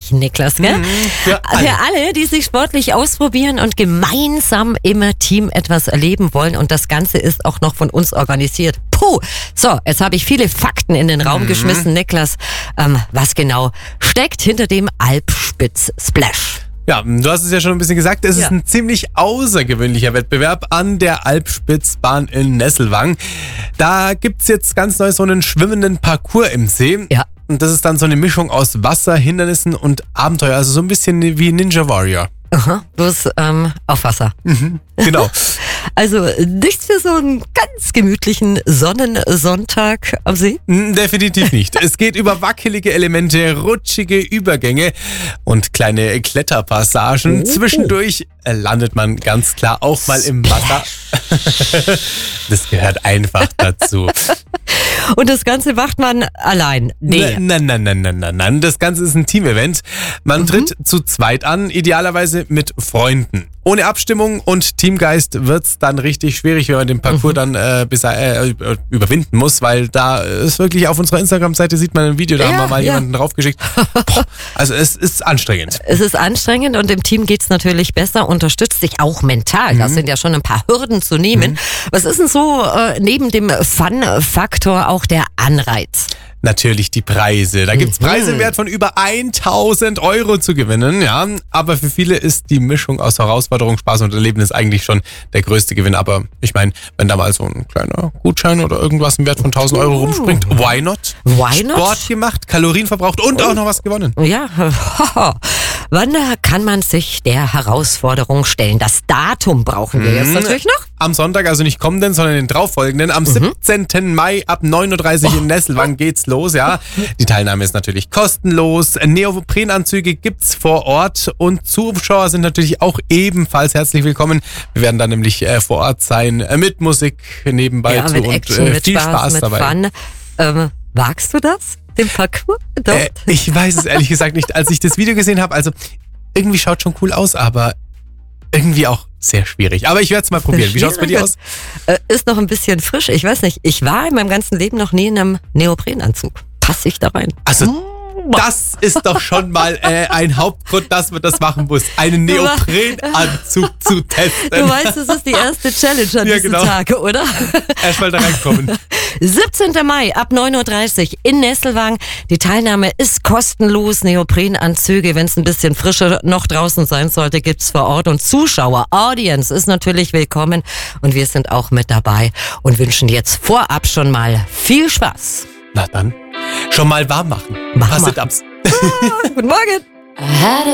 sportlichen, Niklas, gell? Für alle, die sich sportlich ausprobieren und gemeinsam im Team etwas erleben wollen. Und das Ganze ist auch noch von uns organisiert. Puh! So, jetzt habe ich viele Fakten in den Raum geschmissen, Niklas. Was genau steckt hinter dem Alpspitz-Splash? Ja, du hast es ja schon ein bisschen gesagt, es ist ein ziemlich außergewöhnlicher Wettbewerb an der Alpspitzbahn in Nesselwang. Da gibt's jetzt ganz neu so einen schwimmenden Parcours im See. Ja. Und das ist dann so eine Mischung aus Wasser, Hindernissen und Abenteuer, also so ein bisschen wie Ninja Warrior. Aha, bloß auf Wasser. Genau. Also nichts für so einen ganz gemütlichen Sonnensonntag am See? Definitiv nicht. Es geht über wackelige Elemente, rutschige Übergänge und kleine Kletterpassagen. Zwischendurch landet man ganz klar auch mal im Wasser. Das gehört einfach dazu. Und das Ganze macht man allein? Nee. Nein. Das Ganze ist ein Team-Event. Man tritt zu zweit an, idealerweise mit Freunden. Ohne Abstimmung und Teamgeist wird's dann richtig schwierig, wenn man den Parcours dann überwinden muss, weil da ist wirklich auf unserer Instagram-Seite sieht man ein Video, da haben wir mal jemanden draufgeschickt. Boah, also es ist anstrengend. Es ist anstrengend und im Team geht's natürlich besser, unterstützt sich auch mental. Das sind ja schon ein paar Hürden zu nehmen. Was ist denn so neben dem Fun-Faktor auch der Anreiz? Natürlich die Preise. Da gibt's Preise im Wert von über 1.000 Euro zu gewinnen, ja. Aber für viele ist die Mischung aus Herausforderung, Spaß und Erlebnis eigentlich schon der größte Gewinn. Aber ich meine, wenn da mal so ein kleiner Gutschein oder irgendwas im Wert von 1.000 Euro rumspringt, why not? Why not? Sport gemacht, Kalorien verbraucht und auch noch was gewonnen. Ja, wann kann man sich der Herausforderung stellen? Das Datum brauchen wir jetzt natürlich noch. Am Sonntag, also nicht kommenden, sondern den darauffolgenden, am 17. Mai ab 9.30 Uhr in Nesselwang geht's los, ja. Die Teilnahme ist natürlich kostenlos. Neoprenanzüge gibt's vor Ort und Zuschauer sind natürlich auch ebenfalls herzlich willkommen. Wir werden da nämlich vor Ort sein, mit Musik nebenbei mit Action, und mit viel Spaß mit dabei. Fun. Wagst du das? Den Parcours? Dort? Ich weiß es ehrlich gesagt nicht. Als ich das Video gesehen habe, also irgendwie schaut schon cool aus, aber irgendwie auch sehr schwierig. Aber ich werde es mal probieren. Wie schaut's bei dir aus? Ist noch ein bisschen frisch. Ich weiß nicht. Ich war in meinem ganzen Leben noch nie in einem Neoprenanzug. Passe ich da rein? Also das ist doch schon mal ein Hauptgrund, dass man das machen muss. Einen Neoprenanzug zu testen. Du weißt, das ist die erste Challenge an diesen Tagen, oder? Erstmal da reinkommen. 17. Mai ab 9.30 Uhr in Nesselwang. Die Teilnahme ist kostenlos. Neoprenanzüge, wenn es ein bisschen frischer noch draußen sein sollte, gibt's vor Ort. Und Zuschauer, Audience ist natürlich willkommen. Und wir sind auch mit dabei und wünschen jetzt vorab schon mal viel Spaß. Na dann, schon mal warm machen. Mach Paar mal. Sit-ups. Guten Morgen.